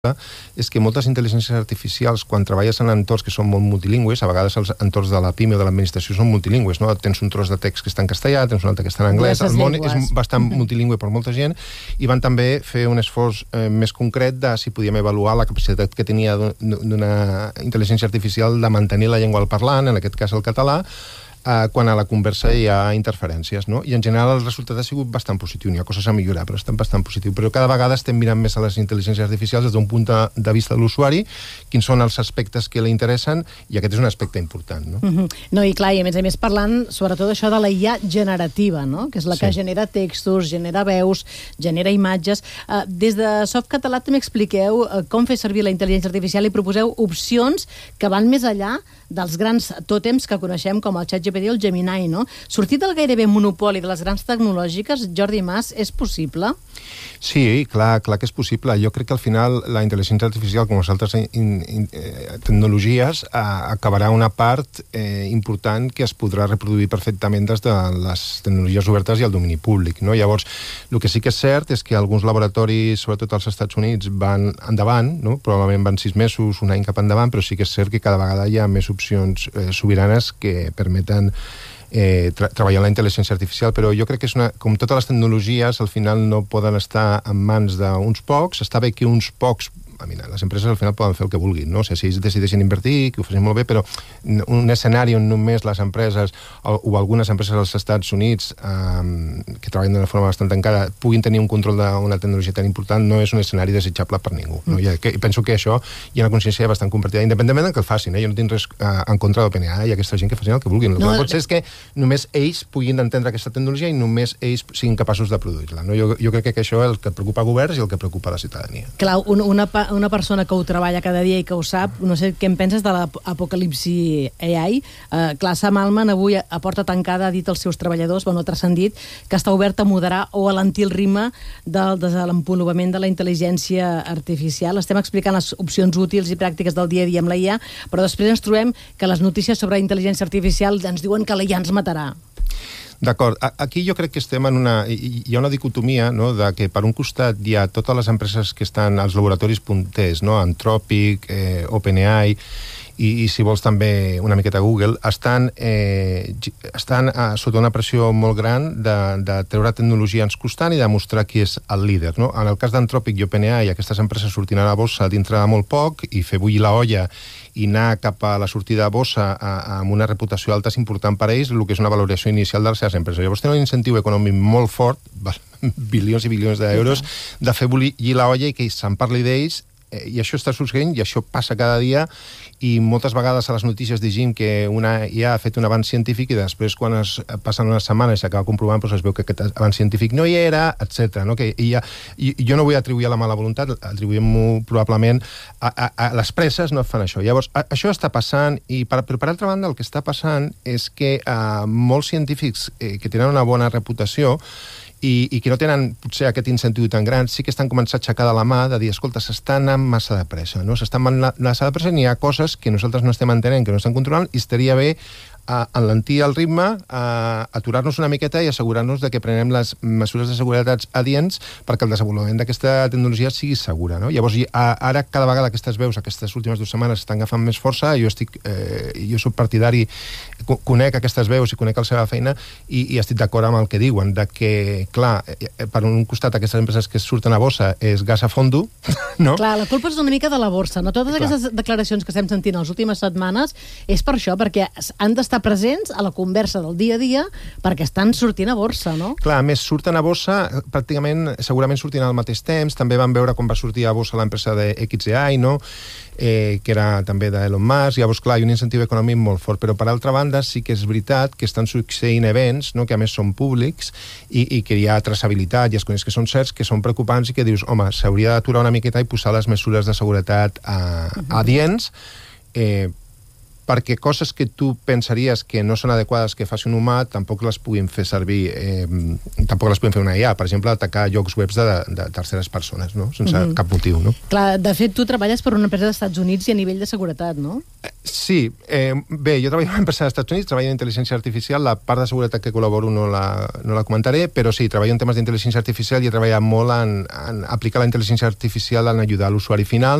és que moltes intel·ligències artificials, quan treballes en entorns que són molt multilingües, a vegades els entorns de la PIME o de l'administració són multilingües, no? Tens un tros de text que està en castellà, tens un altre que està en anglès, el món és bastant multilingüe per molta gent, i van també fer un esforç més concret de si podíem avaluar la capacitat que tenia d'una intel·ligència artificial de mantenir la llengua al parlant, en aquest cas el català, quan a la conversa hi ha interferències, no? I en general el resultat ha sigut bastant positiu. N'hi ha coses a millorar, però estan bastant positiu. Però cada vegada estem mirant més a les intel·ligències artificials des d'un punt de vista de l'usuari, quins són els aspectes que li interessen, i aquest és un aspecte important, no? No, i clar, i a més parlant sobretot això de la IA generativa, no? Que és la que genera textos, genera veus, genera imatges. Des de Softcatalà també expliqueu com fer servir la intel·ligència artificial i proposeu opcions que van més enllà dels grans tòtems que coneixem com el ChatGPT o el Gemini, no? Sortir del gairebé monopoli de les grans tecnològiques, Jordi Mas, és possible? Sí, clar que és possible. Jo crec que al final la intel·ligència artificial, com les altres tecnologies, acabarà una part important que es podrà reproduir perfectament des de les tecnologies obertes i el domini públic, no? Llavors, el que sí que és cert és que alguns laboratoris, sobretot als Estats Units, van endavant, no? Probablement van 6 mesos, un any cap endavant, però sí que és cert que cada vegada hi ha més opcions sobiranes que permeten treballar la intel·ligència artificial, però jo crec que és com totes les tecnologies, al final no poden estar en mans d'uns pocs. Està bé que uns pocs, les empreses al final poden fer el que vulguin, no? O sigui, si ells decideixen invertir, que ho facin molt bé, però un escenari on només les empreses o algunes empreses als Estats Units que treballen d'una forma bastant tancada puguin tenir un control d'una tecnologia tan important no és un escenari desitjable per ningú, no? I penso que això hi ha una consciència bastant compartida, independentment del que el facin, jo no tinc res en contra d'OpenAI i aquesta gent que facin el que vulguin. El que pot ser és que només ells puguin entendre aquesta tecnologia i només ells siguin capaços de produir-la, no? Jo crec que això és el que preocupa governs i el que preocupa la ciutadania. Clar, una persona que ho treballa cada dia i que ho sap, no sé què en penses de l'apocalipsi AI. Clar, Sam Altman avui a porta tancada ha dit als seus treballadors, ha transcendit, que està obert a moderar o alentir el ritme del desenvolupament de la intel·ligència artificial. Estem explicant les opcions útils i pràctiques del dia a dia amb la IA, però després ens trobem que les notícies sobre intel·ligència artificial ens diuen que la IA ens matarà. D'acord. Aquí jo crec que estem en hi ha una dicotomia, no?, de que per un costat hi ha totes les empreses que estan als laboratoris punters, no?, Anthropic, OpenAI, i si vols també una miqueta Google, estan sota una pressió molt gran de treure tecnologia ens constant i de mostrar qui és el líder, no? En el cas d'Anthropic i OpenAI, aquestes empreses sortiran a la bossa dintre de molt poc i fer bullir la olla i anar cap a la sortida a bossa amb una reputació alta és important per a ells, el que és una valoració inicial de les seves empreses. Llavors tenen un incentiu econòmic molt fort, bilions i bilions d'euros, de fer bullir la olla i que se'n parli d'ells, i això està succeint i això passa cada dia, i moltes vegades a les notícies llegim que una IA ha fet un avanç científic i després quan es passen unes setmanes i s'acaba comprovant doncs es veu que aquest avanç científic no hi era, etc. No? Jo no vull atribuir a la mala voluntat, atribuïm-ho probablement a les presses, no fan això. Llavors, això està passant, però per altra banda el que està passant és que molts científics que tenen una bona reputació i que no tenen potser aquest incentiu tan gran, sí que estan començant a aixecar de la mà de dir, escolta, s'està anant massa de pressa, no? S'està anant massa de pressa i hi ha coses que nosaltres no estem entenent, que no estan controlant, i estaria bé alentir el ritme, aturar-nos una miqueta i assegurar-nos de que prenem les mesures de seguretat adients perquè el desenvolupament d'aquesta tecnologia sigui segura, no? Llavors, ara cada vegada aquestes veus, aquestes últimes 2 setmanes estan agafant més força, jo soc partidari, conec aquestes veus i conec la seva feina i estic d'acord amb el que diuen, de que, clar, per un costat aquestes empreses que surten a bossa és gas a fondo, no? Clar, la culpa és una mica de la borsa, no? Totes aquestes declaracions que estem sentint en les últimes setmanes és per això, perquè han d'estar presents a la conversa del dia a dia perquè estan sortint a borsa, no? Clar, a més, surten a borsa, pràcticament, segurament sortint al mateix temps, també vam veure quan va sortir a borsa l'empresa de XAI, no?, que era també d'Elon Musk. Llavors, clar, hi ha un incentiu econòmic molt fort, però per altra banda sí que és veritat que estan succeint events, no?, que a més són públics i que hi ha traçabilitat i es coneix que són certs, que són preocupants i que dius, home, s'hauria d'aturar una miqueta i posar les mesures de seguretat adients, perquè coses que tu pensaries que no són adequades que faci un humà tampoc les puguin fer servir, tampoc les puguin fer una IA. Per exemple, atacar llocs webs de terceres persones, no? Sense cap motiu, no? Clar, de fet, tu treballes per una empresa dels Estats Units i a nivell de seguretat, no? Sí. Bé, jo treballo en una empresa dels Estats Units, treballo en intel·ligència artificial, la part de seguretat que col·laboro no la comentaré, però sí, treballo en temes d'intel·ligència artificial i he treballat molt en aplicar la intel·ligència artificial en ajudar l'usuari final,